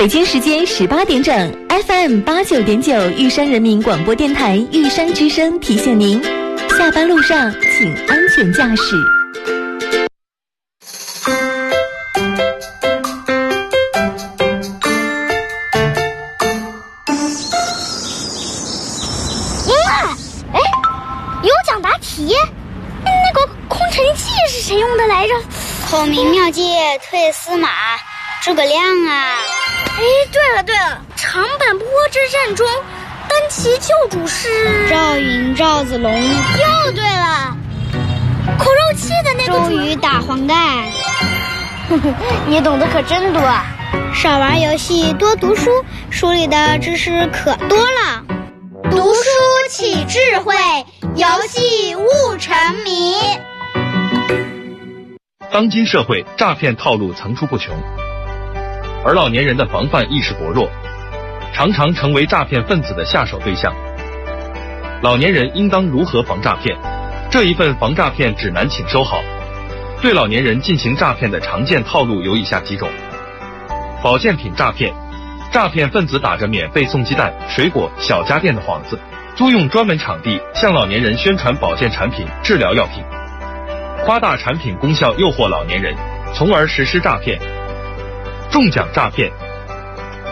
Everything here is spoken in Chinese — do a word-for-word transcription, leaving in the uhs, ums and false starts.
北京时间十八点整 ，F M 八九点九玉山人民广播电台玉山之声提醒您，下班路上请安全驾驶。 谁用的来着？ 孔明妙计退司马，诸葛亮啊！ 哎，对了对了，长坂坡之战中，单骑救主是赵云、赵子龙。 又对了，口肉期的那个周瑜打黄盖。 你懂得可真多啊！ 少玩游戏，多读书，书里的知识可多了。 读书起智慧，游戏悟沉迷。 当今社会诈骗套路层出不穷，而老年人的防范意识薄弱，常常成为诈骗分子的下手对象。老年人应当如何防诈骗？这一份防诈骗指南请收好。对老年人进行诈骗的常见套路有以下几种：保健品诈骗，诈骗分子打着免费送鸡蛋、水果、小家电的幌子，租用专门场地向老年人宣传保健产品、治疗药品，夸大产品功效诱惑老年人，从而实施诈骗。中奖诈骗，